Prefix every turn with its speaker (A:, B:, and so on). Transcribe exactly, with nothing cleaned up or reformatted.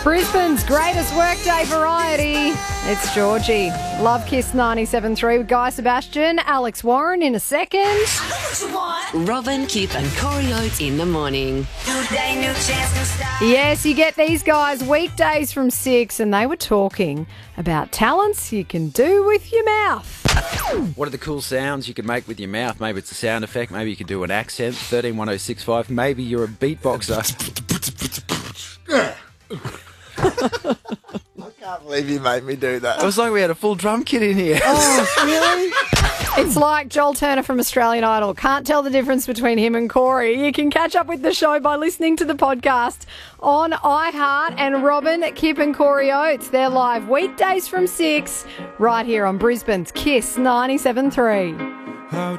A: Brisbane's greatest workday variety. It's Georgie. Love Kiss ninety-seven point three with Guy Sebastian, Alex Warren in a second.
B: Robin, Kip and Corey Oates in the morning.
A: Yes, you get these guys weekdays from six, and they were talking about talents you can do with your mouth.
C: What are the cool sounds you can make with your mouth? Maybe it's a sound effect. Maybe you could do an accent. thirteen one oh six five. Maybe you're a beatboxer.
D: I can't believe you made me do that.
C: It was like we had a full drum kit in here.
D: Oh, really?
A: It's like Joel Turner from Australian Idol. Can't tell the difference between him and Corey. You can catch up with the show by listening to the podcast on iHeart. And Robin, Kip and Corey Oates, they're live weekdays from six right here on Brisbane's Kiss ninety-seven point three.